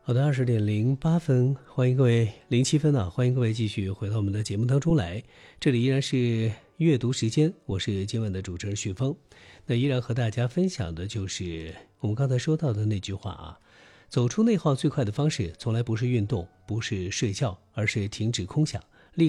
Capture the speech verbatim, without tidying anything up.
好的，二十点零八分，欢迎各位零七分啊，欢迎各位继续回到我们的节目当中来。这里依然是阅读时间，我是今晚的主持人许峰。那依然和大家分享的就是我们刚才说到的那句话啊，走出内耗最快的方式，从来不是运动，不是睡觉，而是停止空想。